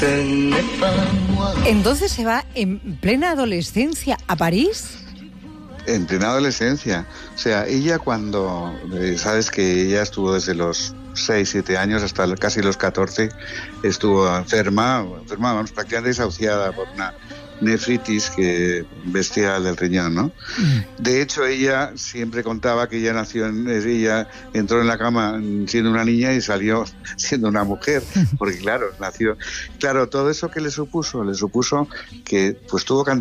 Entonces se va en plena adolescencia a París. En plena adolescencia. O sea, ella cuando... sabes que ella estuvo desde los 6, 7 años hasta casi los 14, estuvo enferma, vamos, prácticamente desahuciada por una nefritis bestial del riñón, ¿no? De hecho, ella siempre contaba que ella ella entró en la cama siendo una niña y salió siendo una mujer, porque claro, todo eso que le supuso que pues tuvo que